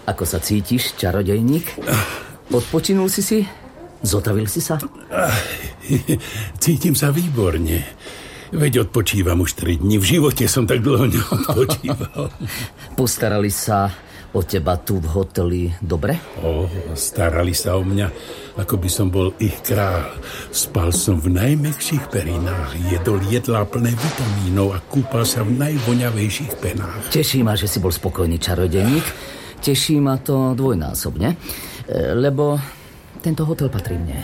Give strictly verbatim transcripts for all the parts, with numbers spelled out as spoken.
Ako sa cítiš, čarodejník? Odpočinul si si? Zotavil si sa? Cítim sa výborne. Veď odpočívam už tri dni. V živote som tak dlho neodpočíval. Postarali sa o teba tu v hoteli dobre? O, starali sa o mňa, ako by som bol ich kráľ. Spal som v najmäkších perinách, jedol jedlá plné vitamínov a kúpal sa v najvoňavejších penách. Teší ma, že si bol spokojný, čarodejník. Teší ma to dvojnásobne, lebo tento hotel patrí mne.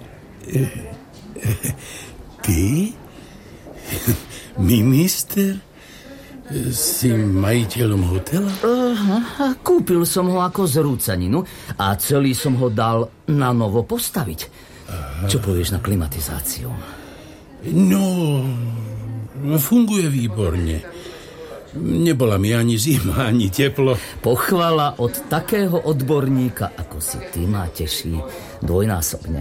Ty? Minister? Si majiteľom hotela? Uh, kúpil som ho ako zrúcaninu a celý som ho dal na novo postaviť. Aha. Čo povieš na klimatizáciu? No, funguje výborne. Nebola mi ani zima, ani teplo. Pochvala od takého odborníka, ako si ty, ma teší dvojnásobne.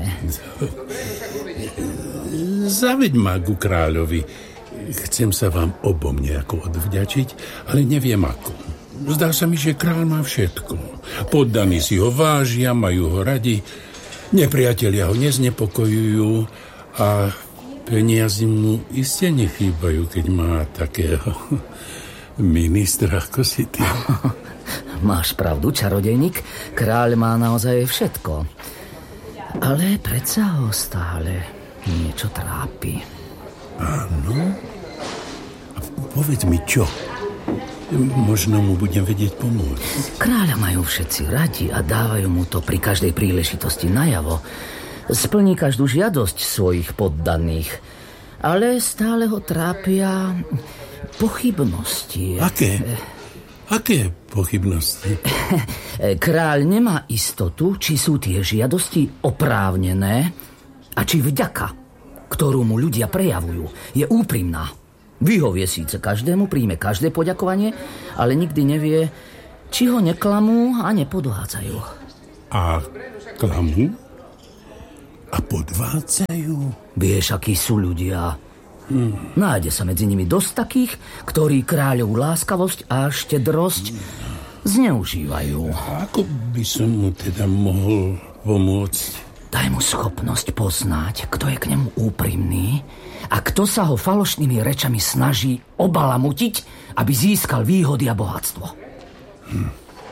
Zaveď ma ku kráľovi. Chcem sa vám obom nejako odvďačiť, ale neviem ako. Zdá sa mi, že kráľ má všetko. Poddaní si ho vážia, majú ho radi, nepriatelia ho neznepokojujú a peniazy mu iste nechýbajú, keď má takého ministra ako si ty. Máš pravdu, čarodejník. Kráľ má naozaj všetko. Ale predsa ho stále niečo trápi. Áno? A povedz mi čo? Možno mu budem vedieť pomôcť. Kráľa majú všetci radi a dávajú mu to pri každej príležitosti najavo. Splní každú žiadosť svojich poddaných. Ale stále ho trápia pochybnosti. Aké? Aké pochybnosti? Kráľ nemá istotu, či sú tie žiadosti oprávnené a či vďaka, ktorú mu ľudia prejavujú, je úprimná. Vyhovie síce každému, príjme každé poďakovanie, ale nikdy nevie, či ho neklamú a nepodvádzajú. A klamú? A podvádzajú? Vieš, akí sú ľudia. Hmm. Nájde sa medzi nimi dosť takých, ktorí kráľovú láskavosť a štedrosť zneužívajú. A ako by som mu teda mohol pomôcť? Daj mu schopnosť poznať, kto je k nemu úprimný a kto sa ho falošnými rečami snaží obalamutiť, aby získal výhody a bohatstvo. Hm.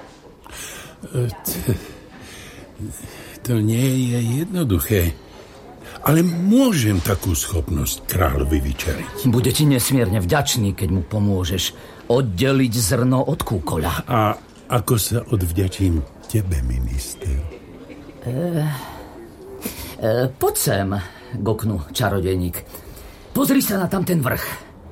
To nie je jednoduché. Ale môžem takú schopnosť kráľovi vyčariť. Bude ti nesmierne vďačný, keď mu pomôžeš oddeliť zrno od kúkoľa. A ako sa odvďačím tebe, minister? E, e, poď sem, goknu čarodejník. Pozri sa na tamten vrch.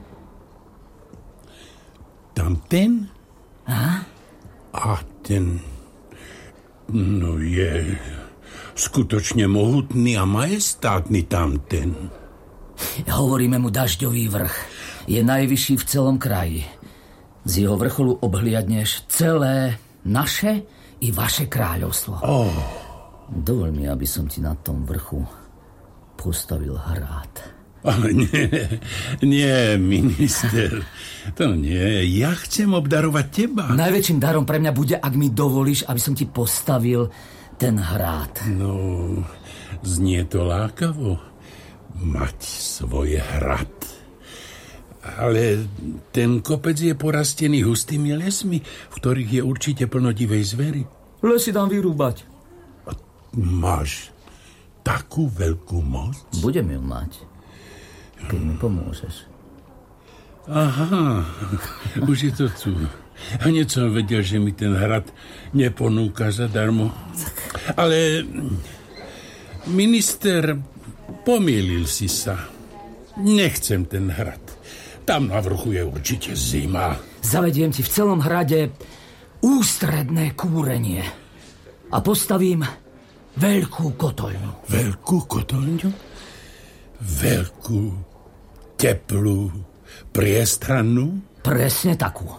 Tamten? A? A ten... No je... skutočne mohutný a majestátny tamten. Hovoríme mu Dažďový vrch. Je najvyšší v celom kraji. Z jeho vrcholu obhliadneš celé naše i vaše kráľovstvo. Oh. Dovol mi, aby som ti na tom vrchu postavil hrad. Ale nie, nie, minister. To nie. Ja chcem obdarovať teba. Najväčším darom pre mňa bude, ak mi dovolíš, aby som ti postavil ten hrad. No, znie to lákavo, mať svoj hrad. Ale ten kopec je porastený hustými lesmi, v ktorých je určite plno divej zvery. Lesy dám vyrúbať. A máš takú veľkú moc? Budem ju mať, keď mi pomôžeš. Aha, už je to tu. Hneď som vedel, že mi ten hrad neponúka zadarmo. Ale minister, pomýlil si sa. Nechcem ten hrad. Tam na vrchu je určite zima. Zavediem ti v celom hrade ústredné kúrenie. A postavím veľkú kotoľňu. Veľkú kotoľňu? Veľkú, teplú, priestrannú? Presne takú.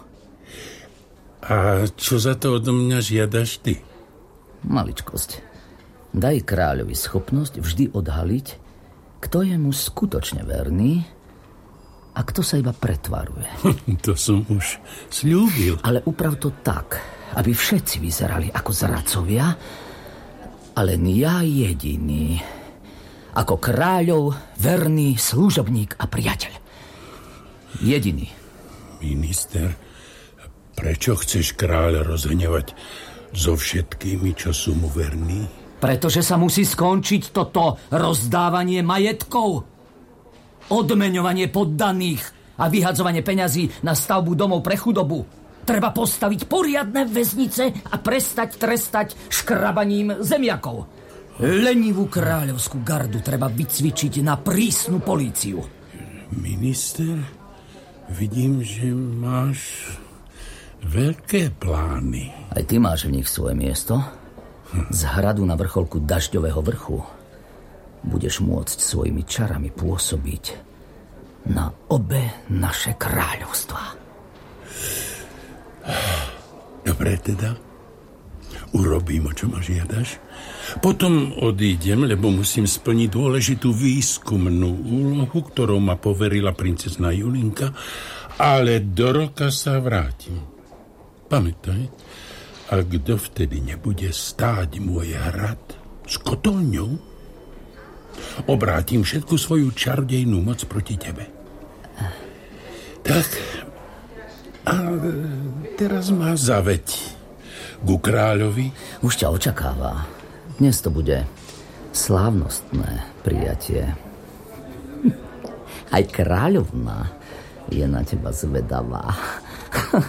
A čo za to odo mňa žiadaš ty? Maličkosť. Daj kráľovi schopnosť vždy odhaliť, kto je mu skutočne verný a kto sa iba pretvaruje. To som už sľúbil. Ale uprav to tak, aby všetci vyzerali ako zradcovia, a len ja jediný, ako kráľov verný služobník a priateľ. Jediný. Minister, prečo chceš kráľa rozhnevať so všetkými, čo sú mu verní? Pretože sa musí skončiť toto rozdávanie majetkov, odmeňovanie poddaných a vyhadzovanie peňazí na stavbu domov pre chudobu. Treba postaviť poriadne väznice a prestať trestať škrabaním zemiakov. Lenivú kráľovskú gardu treba vycvičiť na prísnu políciu. Minister, vidím, že máš veľké plány. Aj ty máš v nich svoje miesto. Z hradu na vrcholku Dažďového vrchu budeš môcť svojimi čarami pôsobiť na obe naše kráľovstvá. Dobre teda, urobím, o čo ma žiadaš. Potom odídem, lebo musím splniť dôležitú výskumnú úlohu, ktorou ma poverila princezná Julinka, ale do roka sa vrátim. Pamätaj, ak dovtedy nebude stáť môj hrad s kotolňou, obrátim všetku svoju čarodejnú moc proti tebe. Tak, a teraz ma zaveď ku kráľovi. Už ťa očakáva. Dnes to bude slávnostné prijatie. Aj kráľovná je na teba zvedavá.